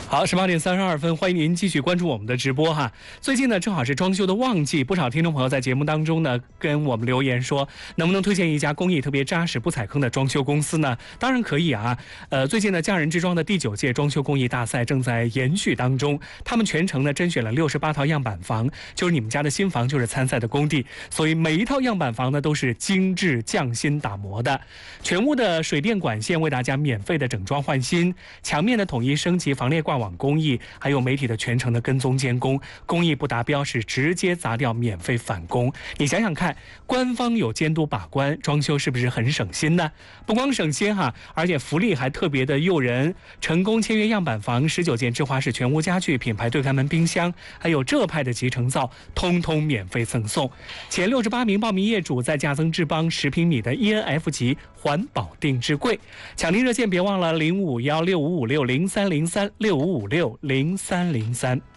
好，18点32分，欢迎您继续关注我们的直播哈。最近呢，正好是装修的旺季，不少听众朋友在节目当中呢跟我们留言说，能不能推荐一家工艺特别扎实、不踩坑的装修公司呢？当然可以啊。最近呢，匠人之装的第9届装修工艺大赛正在延续当中，他们全程呢甄选了68套样板房，就是你们家的新房就是参赛的工地，所以每一套样板房呢都是精致匠心打磨的，全屋的水电管线为大家免费的整装换新，墙面的统一升级防裂挂网工艺，还有媒体的全程的跟踪监工，工艺不达标是直接砸掉免费返工。你想想看，官方有监督把关，装修是不是很省心呢？不光省心哈，而且福利还特别的诱人，成功签约样板房19件智华式全屋家具、品牌对开门冰箱，还有浙派的集成灶，通通免费赠送。前68名报名业主再加赠智邦10平米的 ENF 级环保定制柜。抢订热线别忘了05165556030365560303。